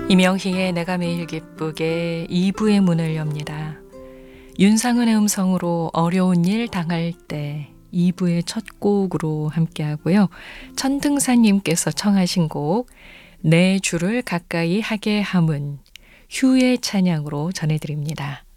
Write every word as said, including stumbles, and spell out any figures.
이명희의 내가 매일 기쁘게 이 부의 문을 엽니다. 윤상은의 음성으로 어려운 일 당할 때 이 부의 첫 곡으로 함께하고요. 천등사님께서 청하신 곡 내 주를 가까이 하게 함은 휴의 찬양으로 전해드립니다.